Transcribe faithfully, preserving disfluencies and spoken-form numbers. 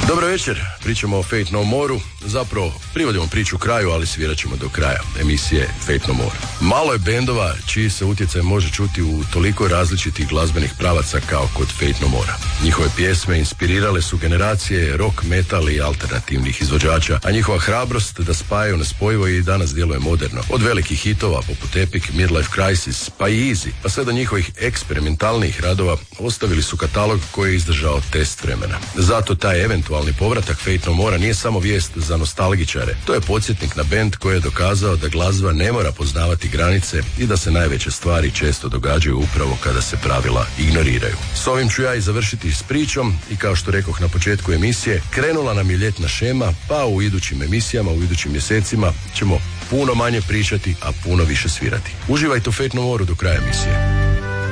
Dobro večer, pričamo o Faith No More-u, zapravo privodimo priču kraju, ali svirat ćemo do kraja emisije Faith No More. Malo je bendova čiji se utjecaj može čuti u toliko različitih glazbenih pravaca kao kod Faith No More-a. Njihove pjesme inspirirale su generacije rock, metal i alternativnih izvođača, a njihova hrabrost da spajaju nespojivo i danas djeluje moderno. Od velikih hitova poput Epic, Midlife Crisis, pa i Easy, pa sve do njihovih eksperimentalnih radova ostavili su katalog koji je izdržao test vremena. Zato taj eventualni povratak Faith No More nije samo vijest za nostalgičare. To je podsjetnik na bend koji je dokazao da glazba ne mora poznavati granice i da se najveće stvari često događaju upravo kada se pravila ignoriraju. S ovim ću ja i završiti s pričom i kao što rekoh na početku emisije, krenula nam je ljetna šema, pa u idućim emisijama, u idućim mjesecima ćemo puno manje pričati, a puno više svirati. Uživajte u Faith No More do kraja emisije.